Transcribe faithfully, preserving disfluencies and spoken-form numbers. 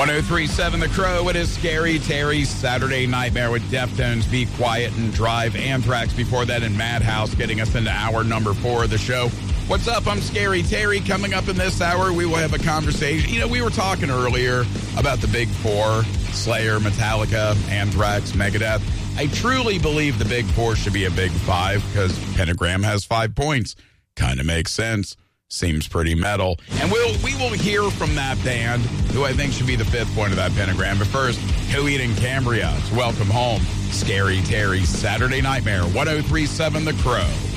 oh three point seven The Crow. It is Scary Terry's Saturday Nightmare with Deftones, Be Quiet and Drive. Anthrax before that, and Madhouse getting us into hour number four of the show. What's up? I'm Scary Terry. Coming up in this hour, we will have a conversation. You know, we were talking earlier about the big four, Slayer, Metallica, Anthrax, Megadeth. I truly believe the big four should be a big five because Pentagram has five points. Kind of makes sense. Seems pretty metal. And we'll, we will hear from that band, who I think should be the fifth point of that pentagram. But first, Coheed and Cambria. Welcome home. Scary Terry's Saturday Nightmare. one oh three point seven The Crow.